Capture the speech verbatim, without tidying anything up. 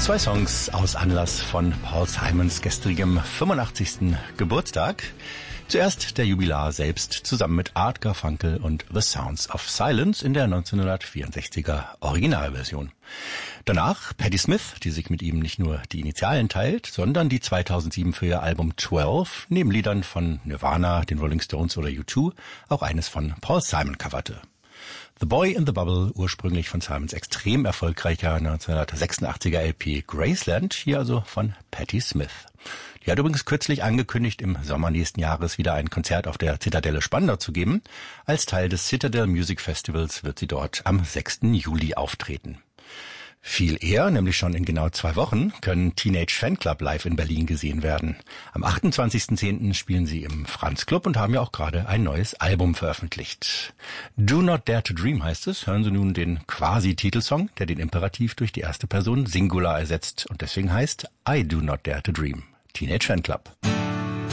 Zwei Songs aus Anlass von Paul Simons gestrigem fünfundachtzigsten Geburtstag. Zuerst der Jubilar selbst zusammen mit Art Garfunkel und The Sounds of Silence in der neunzehnhundertvierundsechziger Originalversion. Danach Patti Smith, die sich mit ihm nicht nur die Initialen teilt, sondern die zweitausendsieben für ihr Album zwölf neben Liedern von Nirvana, den Rolling Stones oder U zwei auch eines von Paul Simon coverte. The Boy in the Bubble, ursprünglich von Simons extrem erfolgreicher neunzehnhundertsechsundachtziger L P Graceland, hier also von Patti Smith. Die hat übrigens kürzlich angekündigt, im Sommer nächsten Jahres wieder ein Konzert auf der Zitadelle Spandau zu geben. Als Teil des Citadel Music Festivals wird sie dort am sechsten Juli auftreten. Viel eher, nämlich schon in genau zwei Wochen, können Teenage Fanclub live in Berlin gesehen werden. Am achtundzwanzigsten zehnten spielen sie im Franz Club und haben ja auch gerade ein neues Album veröffentlicht. Do Not Dare to Dream heißt es. Hören Sie nun den Quasi-Titelsong, der den Imperativ durch die erste Person Singular ersetzt und deswegen heißt I Do Not Dare to Dream. Teenage Fanclub.